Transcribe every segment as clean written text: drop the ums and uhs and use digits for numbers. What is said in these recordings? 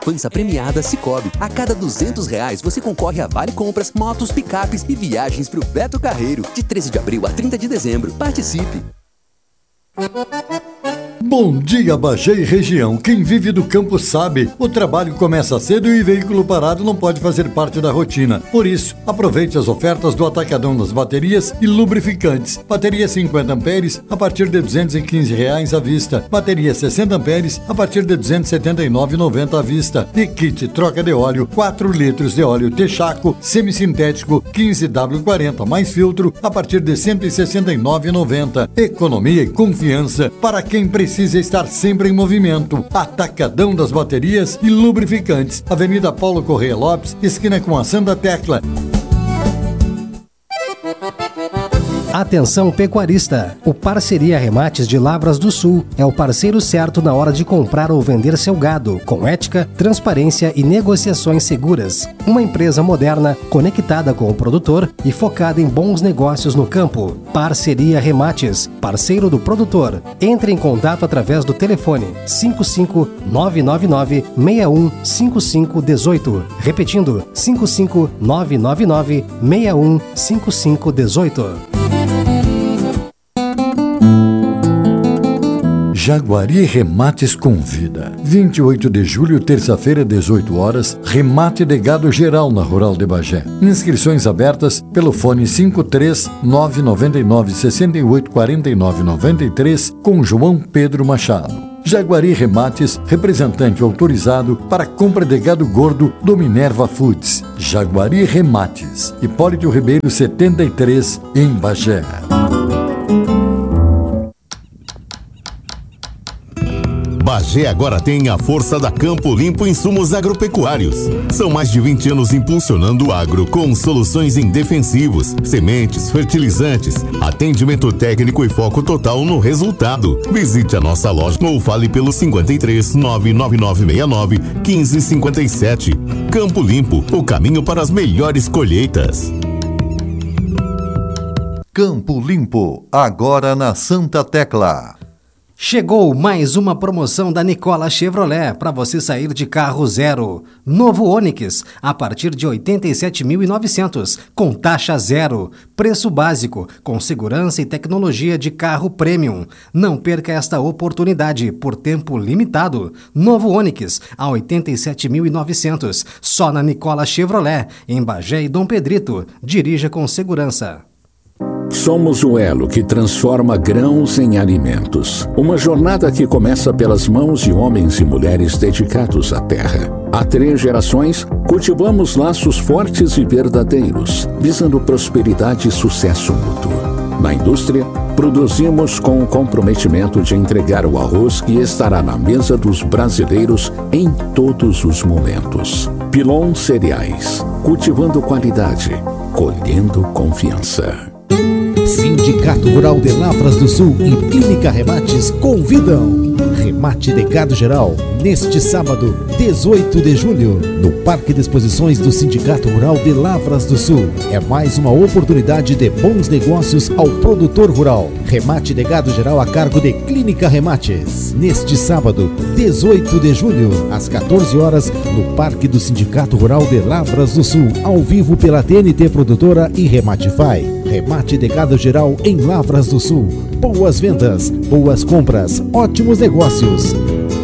Poupança premiada Sicoob. A cada R$200 você concorre a vale compras, motos, picapes e viagens pro Beto Carreiro. De 13 de abril a 30 de dezembro. Participe! Bom dia, Bagé e região. Quem vive do campo sabe, o trabalho começa cedo e veículo parado não pode fazer parte da rotina. Por isso, aproveite as ofertas do Atacadão das baterias e lubrificantes. Bateria 50 amperes a partir de R$215 à vista. Bateria 60 amperes a partir de R$279,90 à vista. E kit troca de óleo, 4 litros de óleo Texaco semissintético 15W40 mais filtro a partir de R$169,90. Economia e confiança para quem precisa estar sempre em movimento. Atacadão das baterias e lubrificantes. Avenida Paulo Correia Lopes, esquina com a Santa Tecla. Atenção pecuarista! O Parceria Remates de Lavras do Sul é o parceiro certo na hora de comprar ou vender seu gado, com ética, transparência e negociações seguras. Uma empresa moderna, conectada com o produtor e focada em bons negócios no campo. Parceria Remates, parceiro do produtor. Entre em contato através do telefone 55999-615518. Repetindo, 55999-615518. Jaguari Remates convida. 28 de julho, terça-feira, 18 horas, remate de gado geral na Rural de Bagé. Inscrições abertas pelo fone 53999-684993 com João Pedro Machado. Jaguari Remates, representante autorizado para compra de gado gordo do Minerva Foods. Jaguari Remates, Hipólito Ribeiro 73, em Bagé. Bagé agora tem a força da Campo Limpo Insumos Agropecuários. São mais de 20 anos impulsionando o agro com soluções em defensivos, sementes, fertilizantes, atendimento técnico e foco total no resultado. Visite a nossa loja ou fale pelo 53 99969 1557. Campo Limpo, o caminho para as melhores colheitas. Campo Limpo, agora na Santa Tecla. Chegou mais uma promoção da Nicola Chevrolet para você sair de carro zero. Novo Onix, a partir de 87.900, com taxa zero. Preço básico, com segurança e tecnologia de carro premium. Não perca esta oportunidade por tempo limitado. Novo Onix, a 87.900, só na Nicola Chevrolet, em Bagé e Dom Pedrito. Dirija com segurança. Somos o elo que transforma grãos em alimentos. Uma jornada que começa pelas mãos de homens e mulheres dedicados à terra. Há 3 gerações, cultivamos laços fortes e verdadeiros, visando prosperidade e sucesso mútuo. Na indústria, produzimos com o comprometimento de entregar o arroz que estará na mesa dos brasileiros em todos os momentos. Pilon Cereais, cultivando qualidade, colhendo confiança. Sindicato Rural de Lavras do Sul e Clínica Remates convidam. Remate de gado geral, neste sábado, 18 de julho, no Parque de Exposições do Sindicato Rural de Lavras do Sul. É mais uma oportunidade de bons negócios ao produtor rural. Remate de gado geral a cargo de Clínica Remates. Neste sábado, 18 de julho, às 14 horas, no Parque do Sindicato Rural de Lavras do Sul, ao vivo pela TNT Produtora e Rematify. Remate de gado geral em Lavras do Sul. Boas vendas, boas compras, ótimos negócios.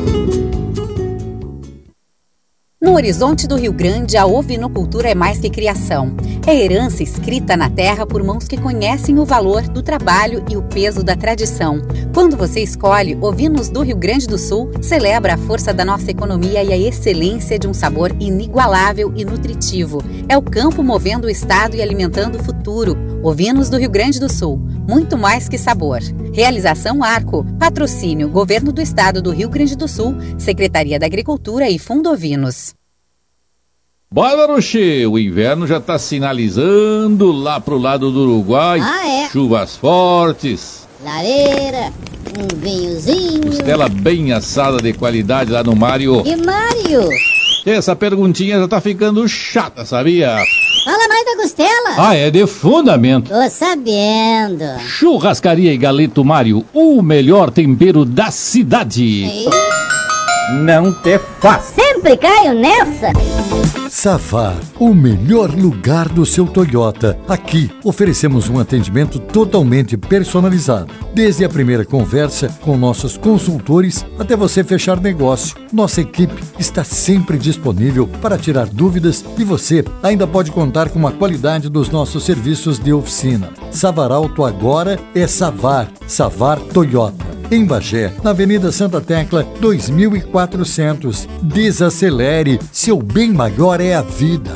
No horizonte do Rio Grande, a ovinocultura é mais que criação. É herança escrita na terra por mãos que conhecem o valor do trabalho e o peso da tradição. Quando você escolhe Ovinos do Rio Grande do Sul, celebra a força da nossa economia e a excelência de um sabor inigualável e nutritivo. É o campo movendo o estado e alimentando o futuro. Ovinos do Rio Grande do Sul, muito mais que sabor. Realização Arco, patrocínio Governo do Estado do Rio Grande do Sul, Secretaria da Agricultura e Fundo Ovinos. Bárbaro, o inverno já está sinalizando lá pro lado do Uruguai. Chuvas fortes. Lareira, um vinhozinho. Costela bem assada de qualidade lá no Mário. E Mário? Essa perguntinha já tá ficando chata, sabia? Fala mais da costela. É de fundamento. Tô sabendo. Churrascaria e Galeto Mário, o melhor tempero da cidade. Ei. Não te faça. sempre caio nessa. Savar, o melhor lugar do seu Toyota. Aqui oferecemos um atendimento totalmente personalizado. Desde a primeira conversa com nossos consultores até você fechar negócio. Nossa equipe está sempre disponível para tirar dúvidas e você ainda pode contar com a qualidade dos nossos serviços de oficina. Savar Auto agora é Savar. Savar Toyota. Em Bagé, na Avenida Santa Tecla, 2400. Desacelere, seu bem maior é a vida.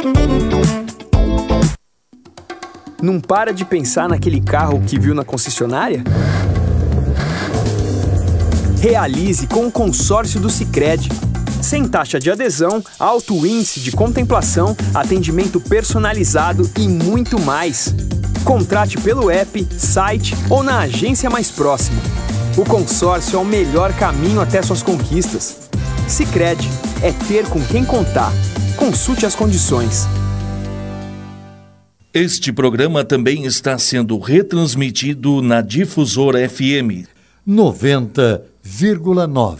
Não para de pensar naquele carro que viu na concessionária? Realize com o consórcio do Sicredi. Sem taxa de adesão, alto índice de contemplação, atendimento personalizado e muito mais. Contrate pelo app, site ou na agência mais próxima. O consórcio é o melhor caminho até suas conquistas. Sicredi, é ter com quem contar. Consulte as condições. Este programa também está sendo retransmitido na Difusora FM 90,9.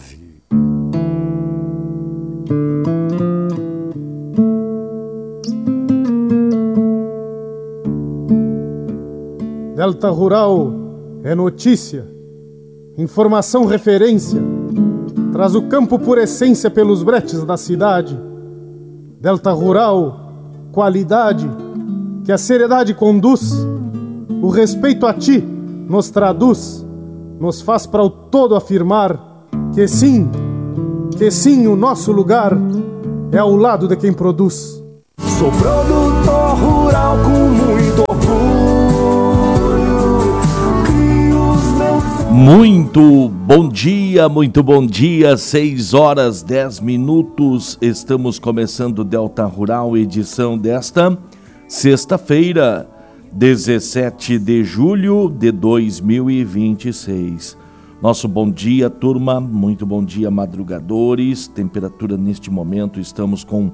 Delta Rural é notícia, informação referência, traz o campo por essência pelos bretes da cidade. Delta Rural, qualidade, que a seriedade conduz, o respeito a ti nos traduz, nos faz para o todo afirmar que sim, o nosso lugar é ao lado de quem produz. Sou produtor rural com muito orgulho, crio os meus... Muito bom dia, 6 horas 10 minutos, estamos começando o Delta Rural, edição desta sexta-feira, 17 de julho de 2026. Nosso bom dia, turma, muito bom dia, madrugadores. Temperatura neste momento, estamos com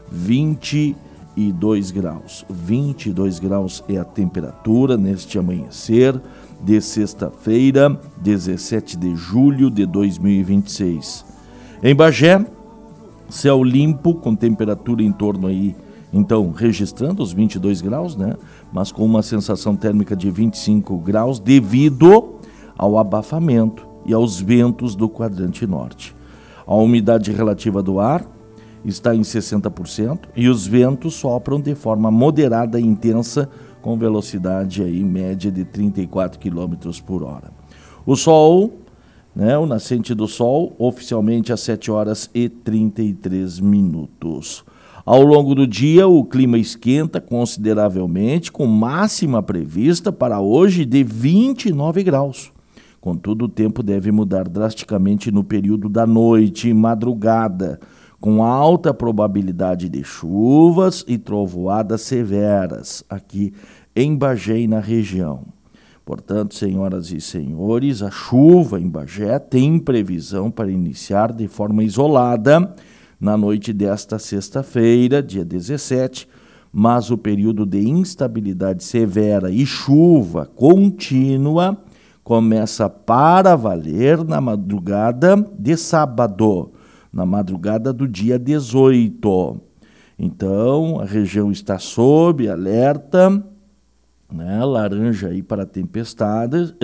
22 graus. 22 graus é a temperatura neste amanhecer de sexta-feira, 17 de julho de 2026. Em Bagé, céu limpo, com temperatura em torno aí, então, registrando os 22 graus, né? Mas com uma sensação térmica de 25 graus devido ao abafamento e aos ventos do quadrante norte. A umidade relativa do ar está em 60% e os ventos sopram de forma moderada e intensa com velocidade aí média de 34 km por hora. O sol, né, o nascente do sol, oficialmente às 7 horas e 33 minutos. Ao longo do dia, o clima esquenta consideravelmente, com máxima prevista para hoje de 29 graus. Contudo, o tempo deve mudar drasticamente no período da noite e madrugada, com alta probabilidade de chuvas e trovoadas severas aqui em Bagé e na região. Portanto, senhoras e senhores, a chuva em Bagé tem previsão para iniciar de forma isolada na noite desta sexta-feira, dia 17, mas o período de instabilidade severa e chuva contínua começa para valer na madrugada de sábado, na madrugada do dia 18. Então, a região está sob alerta, né, laranja aí para tempestades,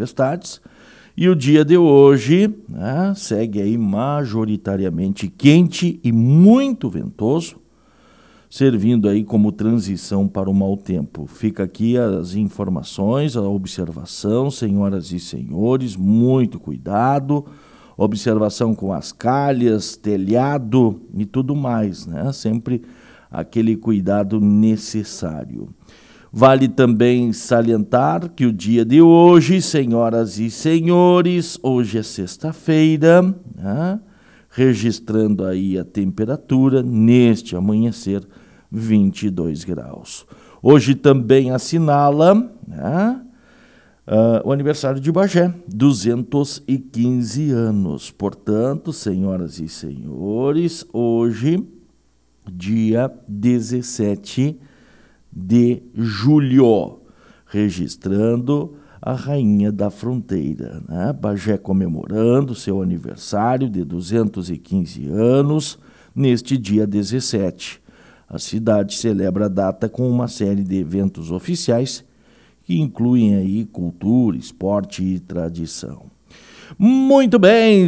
e o dia de hoje, né, segue aí majoritariamente quente e muito ventoso, servindo aí como transição para o mau tempo. Fica aqui as informações, a observação, senhoras e senhores, muito cuidado, observação com as calhas, telhado e tudo mais, né? Sempre aquele cuidado necessário. Vale também salientar que o dia de hoje, senhoras e senhores, hoje é sexta-feira, né? Registrando aí a temperatura neste amanhecer, 22 graus. Hoje também assinala, né, o aniversário de Bagé, 215 anos. Portanto, senhoras e senhores, hoje, dia 17 de julho, registrando a Rainha da Fronteira, né? Bagé comemorando seu aniversário de 215 anos, neste dia 17. A cidade celebra a data com uma série de eventos oficiais que incluem aí cultura, esporte e tradição. Muito bem,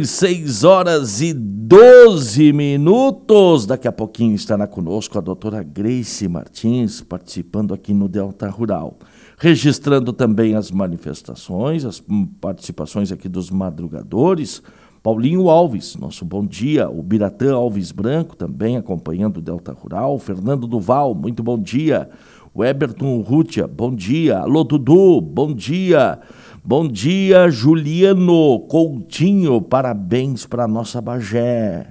6h12. Daqui a pouquinho estará conosco a doutora Grace Martins, participando aqui no Delta Rural. Registrando também as manifestações, as participações aqui dos madrugadores. Paulinho Alves, nosso bom dia. O Biratã Alves Branco também acompanhando o Delta Rural. Fernando Duval, muito bom dia. O Eberton Rútia, bom dia. Alô, Dudu, bom dia. Bom dia, Juliano Coutinho, parabéns para a nossa Bagé.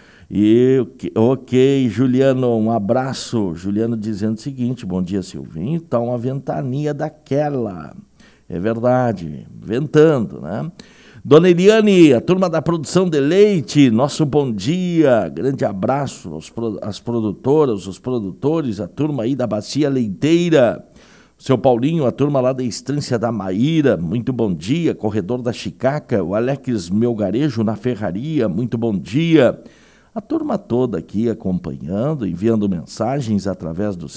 Ok, Juliano, um abraço. Juliano dizendo o seguinte, bom dia, Silvinho, tá uma ventania daquela. É verdade, ventando, né? Dona Eliane, a turma da produção de leite, nosso bom dia, grande abraço às produtoras, os produtores, a turma aí da Bacia Leiteira. Seu Paulinho, a turma lá da Estância da Maíra, muito bom dia. Corredor da Chicaca, o Alex Melgarejo na Ferraria, muito bom dia. A turma toda aqui acompanhando, enviando mensagens através do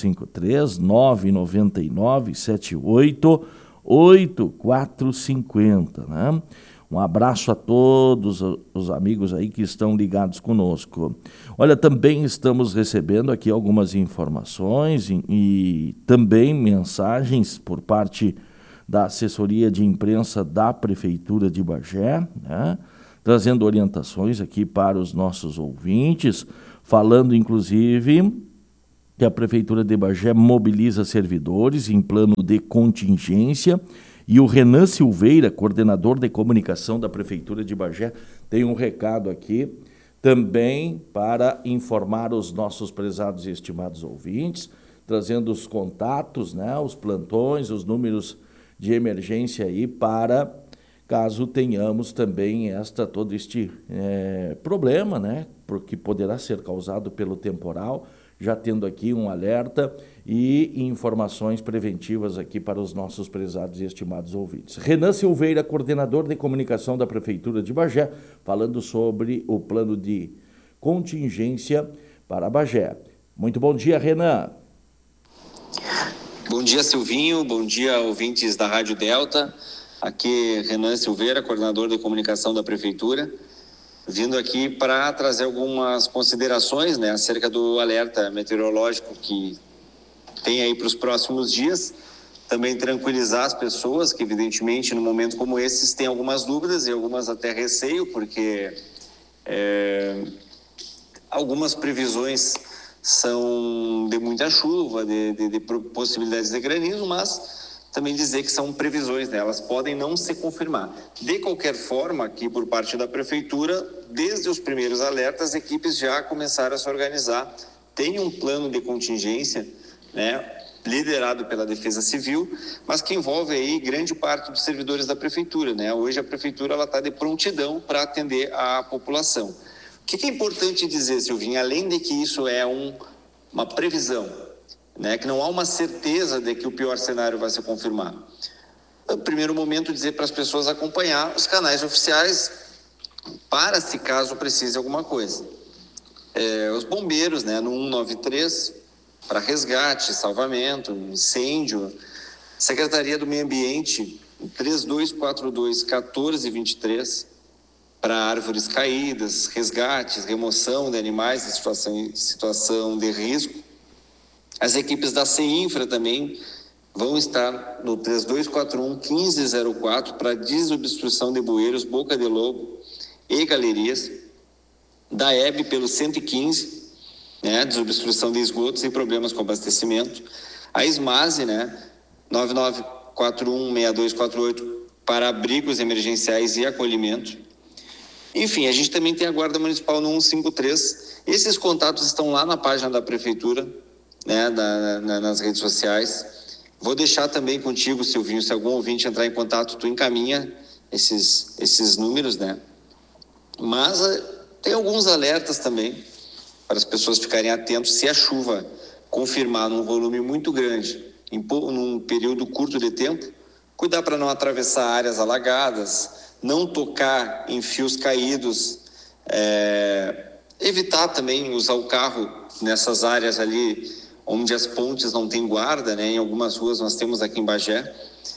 53999788450, né? Um abraço a todos os amigos aí que estão ligados conosco. Olha, também estamos recebendo aqui algumas informações e também mensagens por parte da assessoria de imprensa da Prefeitura de Bagé, né? Trazendo orientações aqui para os nossos ouvintes, falando inclusive que a Prefeitura de Bagé mobiliza servidores em plano de contingência. E o Renan Silveira, coordenador de comunicação da Prefeitura de Bagé, tem um recado aqui também para informar os nossos prezados e estimados ouvintes, trazendo os contatos, né, os plantões, os números de emergência aí para caso tenhamos também todo este problema, né, porque poderá ser causado pelo temporal, já tendo aqui um alerta e informações preventivas aqui para os nossos prezados e estimados ouvintes. Renan Silveira, coordenador de comunicação da Prefeitura de Bagé, falando sobre o plano de contingência para Bagé. Muito bom dia, Renan. Bom dia, Silvinho. Bom dia, ouvintes da Rádio Delta. Aqui Renan Silveira, coordenador de comunicação da Prefeitura, vindo aqui para trazer algumas considerações, né, acerca do alerta meteorológico que tem aí para os próximos dias. Também tranquilizar as pessoas que, evidentemente, no momento como esses, tem algumas dúvidas e algumas até receio, porque algumas previsões são de muita chuva, de possibilidades de granizo, mas também dizer que são previsões, né? Elas podem não se confirmar. De qualquer forma, aqui por parte da Prefeitura, desde os primeiros alertas, as equipes já começaram a se organizar. Tem um plano de contingência, né, liderado pela Defesa Civil, mas que envolve aí grande parte dos servidores da Prefeitura, né? Hoje a Prefeitura está de prontidão para atender a população. O que é importante dizer, Silvinho, além de que isso é uma previsão, né, que não há uma certeza de que o pior cenário vai se confirmar. No primeiro momento, dizer para as pessoas acompanhar os canais oficiais para, se caso precise alguma coisa. Os bombeiros, né, no 193, para resgate, salvamento, incêndio. Secretaria do Meio Ambiente, 3242-1423, para árvores caídas, resgates, remoção de animais em situação de risco. As equipes da CEINFRA também vão estar no 3241-1504 para desobstrução de bueiros, boca de lobo e galerias. Da EB pelo 115, né, desobstrução de esgotos e problemas com abastecimento. A SMASE, né, 9941-6248 para abrigos emergenciais e acolhimento. Enfim, a gente também tem a Guarda Municipal no 153. Esses contatos estão lá na página da Prefeitura, né, nas redes sociais. Vou deixar também contigo, Silvinho, se algum ouvinte entrar em contato, tu encaminha esses números, né? Mas tem alguns alertas também para as pessoas ficarem atentos se a chuva confirmar num volume muito grande, num período curto de tempo, cuidar para não atravessar áreas alagadas, não tocar em fios caídos evitar também usar o carro nessas áreas ali onde as pontes não têm guarda, né? Em algumas ruas nós temos aqui em Bagé.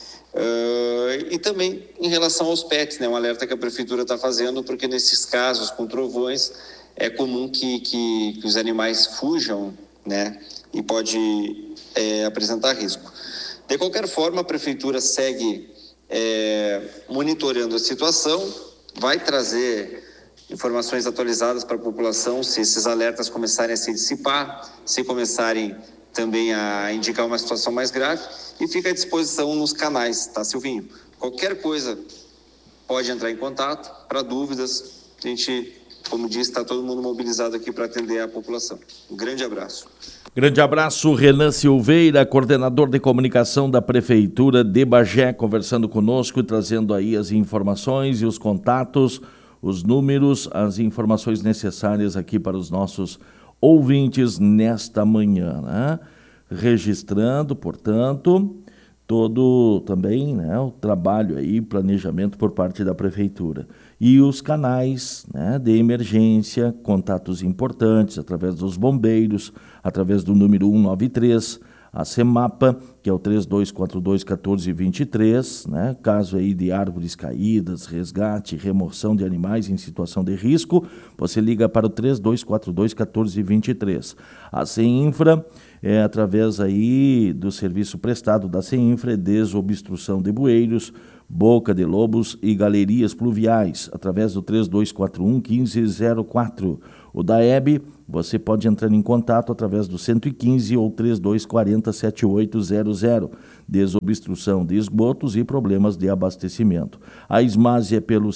E também em relação aos pets, né? Um alerta que a prefeitura está fazendo, porque nesses casos com trovões é comum que os animais fujam, né? E pode apresentar risco. De qualquer forma, a prefeitura segue monitorando a situação, vai trazer informações atualizadas para a população se esses alertas começarem a se dissipar, se começarem também a indicar uma situação mais grave, e fica à disposição nos canais, tá, Silvinho? Qualquer coisa pode entrar em contato, para dúvidas, a gente, como disse, está todo mundo mobilizado aqui para atender a população. Um grande abraço. Grande abraço, Renan Silveira, coordenador de comunicação da Prefeitura de Bagé, conversando conosco e trazendo aí as informações e os contatos, os números, as informações necessárias aqui para os nossos ouvintes nesta manhã, né? Registrando, portanto, todo também, né, o trabalho aí, planejamento por parte da Prefeitura. E os canais, né, de emergência, contatos importantes através dos bombeiros, através do número 193, a CEMAPA, que é o 3242-1423, né? Caso aí de árvores caídas, resgate, remoção de animais em situação de risco, você liga para o 3242-1423. A CEINFRA é através aí do serviço prestado da CEINFRA, desobstrução de bueiros, boca de lobos e galerias pluviais, através do 3241-1504. O DAEB, você pode entrar em contato através do 115 ou 3240-7800. Desobstrução de esgotos e problemas de abastecimento. A SMASE é pelo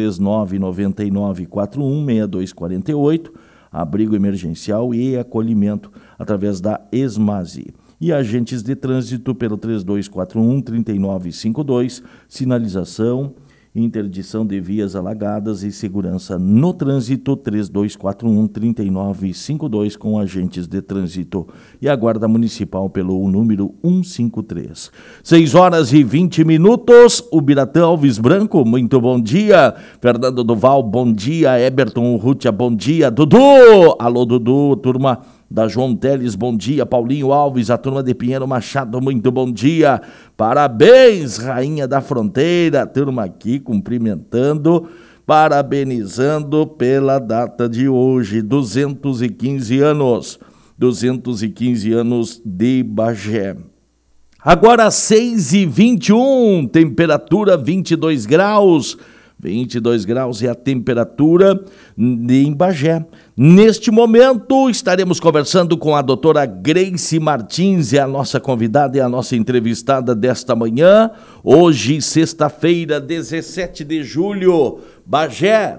539-9941-6248, abrigo emergencial e acolhimento através da SMASE. E agentes de trânsito pelo 3241-3952, sinalização, interdição de vias alagadas e segurança no trânsito, 3241-3952, com agentes de trânsito. E a Guarda Municipal pelo número 153. 6h20, o Biratã Alves Branco, muito bom dia. Fernando Duval, bom dia. Eberton Urrutia, bom dia. Dudu, alô Dudu, turma da João Teles, bom dia. Paulinho Alves, a turma de Pinheiro Machado, muito bom dia. Parabéns, Rainha da Fronteira, turma aqui cumprimentando, parabenizando pela data de hoje, 215 anos, 215 anos de Bagé. Agora 6h21, temperatura 22 graus. 22 graus é a temperatura em Bagé. Neste momento, estaremos conversando com a doutora Grace Martins, é a nossa convidada e a nossa entrevistada desta manhã. Hoje, sexta-feira, 17 de julho, Bagé,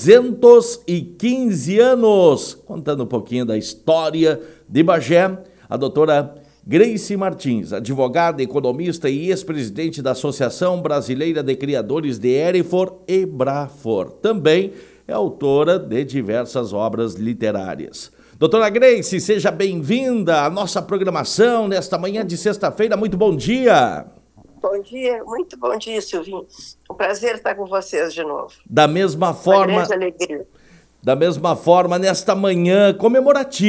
215 anos. Contando um pouquinho da história de Bagé, a doutora Grace Martins, advogada, economista e ex-presidente da Associação Brasileira de Criadores de Erifor e Brafor. Também é autora de diversas obras literárias. Doutora Grace, seja bem-vinda à nossa programação nesta manhã de sexta-feira. Muito bom dia. Bom dia, muito bom dia, Silvinho. Um prazer estar com vocês de novo. Da mesma forma, uma grande alegria. Da mesma forma, nesta manhã comemorativa